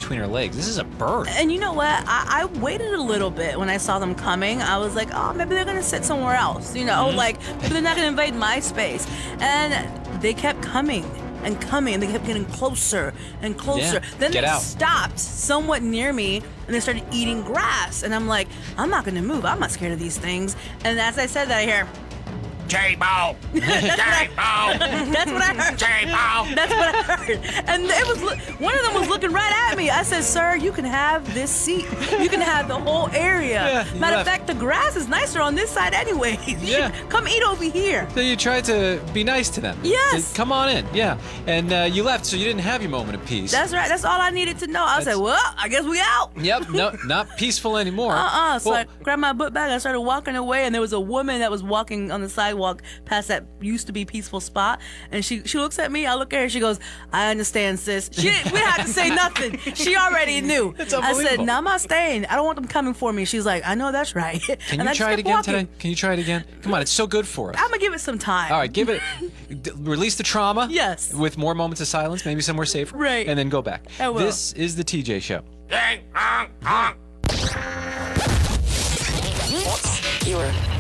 between her legs. This is a bird. And you know what? I waited a little bit when I saw them coming. I was like, oh, maybe they're going to sit somewhere else. Like maybe they're not going to invade my space. And they kept coming and coming, and they kept getting closer and closer. Yeah, then get they out. stopped somewhat near me, and they started eating grass. And I'm like, I'm not going to move. I'm not scared of these things. And as I said that, I hear, J-Bo! J-Bo! that's what I heard. J-Bo! That's what I heard. And it was one of them was looking right at me. I said, sir, you can have this seat. You can have the whole area. Yeah, you Matter of left. fact, the grass is nicer on this side anyway. Yeah. Come eat over here. So you tried to be nice to them. Yes. Come on in, yeah. And you left, so you didn't have your moment of peace. That's right. That's all I needed to know. I said, well, I guess we out. Yep, no, not peaceful anymore. So Well, I grabbed my book bag. I started walking away, and there was a woman that was walking on the sidewalk past that used to be peaceful spot. And she looks at me. I look at her. She goes, "I understand, sis." We didn't have to say nothing. She already knew. It's I said, unbelievable. "No, I'm not staying. I don't want them coming for me." She's like, "I know that's right." Can And you I just try it kept again walking. today? Can you try it again? Come on, it's so good for us. I'm gonna give it some time. All right, give it. Release the trauma. Yes. With more moments of silence, maybe somewhere safer. Right. And then go back. I will. This is the TJ Show. Ding, honk, honk. What's your